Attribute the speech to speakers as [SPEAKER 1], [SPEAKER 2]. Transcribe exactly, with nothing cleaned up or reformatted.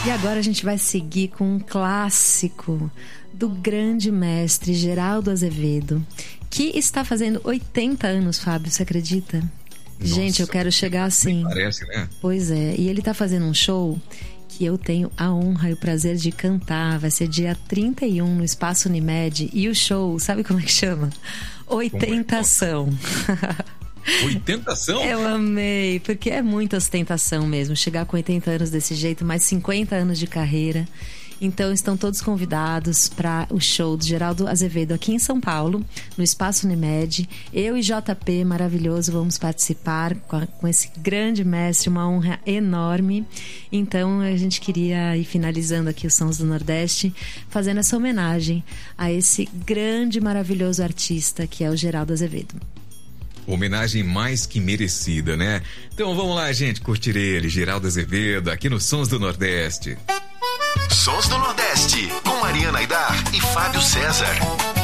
[SPEAKER 1] E agora a gente vai seguir com um clássico do grande mestre Geraldo Azevedo, que está fazendo oitenta anos, Fábio, você acredita? Nossa, gente, eu quero chegar assim.
[SPEAKER 2] Parece, né?
[SPEAKER 1] Pois é, e ele está fazendo um show que eu tenho a honra e o prazer de cantar. Vai ser dia trinta e um no Espaço Unimed. E o show, sabe como é que chama? Oitentação.
[SPEAKER 2] Oitentação?
[SPEAKER 1] Eu amei, porque é muita ostentação mesmo. Chegar com oitenta anos desse jeito, mais cinquenta anos de carreira. Então estão todos convidados para o show do Geraldo Azevedo aqui em São Paulo, no Espaço Unimed. Eu e J P, maravilhoso, vamos participar com, a, com esse grande mestre, uma honra enorme. Então a gente queria ir finalizando aqui os Sons do Nordeste, fazendo essa homenagem a esse grande, maravilhoso artista que é o Geraldo Azevedo.
[SPEAKER 2] Homenagem mais que merecida, né? Então vamos lá, gente, curtir ele, Geraldo Azevedo, aqui no Sons do Nordeste.
[SPEAKER 3] Sons do Nordeste, com Mariana Aidar e Fábio César.